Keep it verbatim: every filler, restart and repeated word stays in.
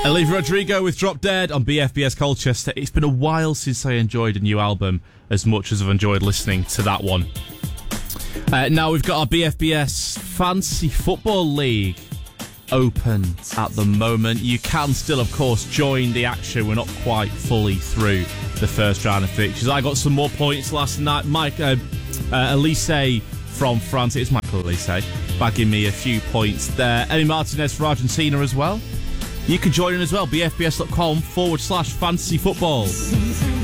Olivia Rodrigo with Drop Dead on B F B S Colchester. It's been a while since I enjoyed a new album as much as I've enjoyed listening to that one. Uh, now we've got our B F B S Fantasy Football League open at the moment. You can still, of course, join the action. We're not quite fully through the first round of fixtures. I got some more points last night. Mike uh, uh, Elise from France, it's Michael Elise, bagging me a few points there. Emmy Martinez for Argentina as well. You can join in as well, bfbs.com forward slash fantasy football.